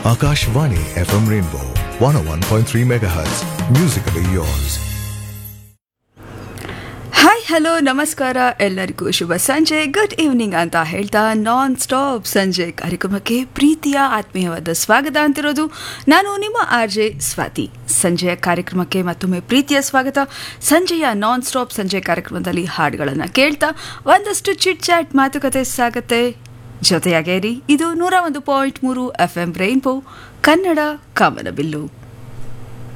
Akashvani FM Rainbow 101.3 MHz. Musically yours. Hi hello ನಮಸ್ಕಾರ ಎಲ್ಲರಿಗೂ ಶುಭ ಸಂಜೆ ಗುಡ್ ಈವ್ನಿಂಗ್ ಅಂತ ಹೇಳ್ತಾ ನಾನ್ ಸ್ಟಾಪ್ ಸಂಜೆ ಕಾರ್ಯಕ್ರಮಕ್ಕೆ ಪ್ರೀತಿಯ ಆತ್ಮೀಯವಾದ ಸ್ವಾಗತ ಅಂತಿರೋದು ನಾನು ನಿಮ್ಮ RJ ಸ್ವಾತಿ. ಸಂಜೆಯ ಕಾರ್ಯಕ್ರಮಕ್ಕೆ ಮತ್ತೊಮ್ಮೆ ಪ್ರೀತಿಯ ಸ್ವಾಗತ. ಸಂಜೆಯ ನಾನ್ ಸ್ಟಾಪ್ ಸಂಜೆ ಕಾರ್ಯಕ್ರಮದಲ್ಲಿ ಹಾಡುಗಳನ್ನು ಕೇಳ್ತಾ ಒಂದಷ್ಟು ಚಿಟ್ ಚಾಟ್ ಮಾತುಕತೆ ಸಾಗತ್ತೆ. ಜೊತೆಯಾಗೇರಿ. ಇದು 101.3 FM ರೈನ್ಬೋ ಕನ್ನಡ ಕಾಮನಬಿಲ್ಲು.